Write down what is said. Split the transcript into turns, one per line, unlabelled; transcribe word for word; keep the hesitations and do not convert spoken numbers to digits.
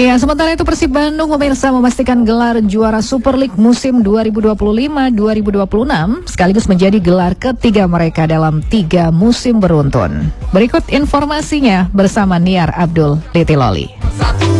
Ya, sementara itu Persib Bandung pemirsa memastikan gelar juara Super League musim dua ribu dua puluh lima dua ribu dua puluh enam sekaligus menjadi gelar ketiga mereka dalam tiga musim beruntun. Berikut informasinya bersama Niar Abdul Litiloli.